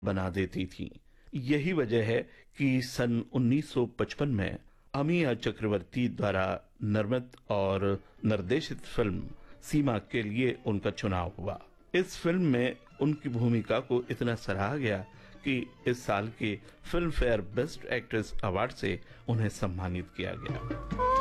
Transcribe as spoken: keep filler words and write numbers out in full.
बना देती थीं। यही वजह है कि सन उन्नीस सौ पचपन में अमिया चक्रवर्ती द्वारा निर्मित और निर्देशित फिल्म सीमा के लिए उनका चुनाव हुआ। इस फिल्म में उनकी भूमिका को इतना सराहा गया कि इस साल के film fair best actress award से उन्हें सम्मानित किया गया।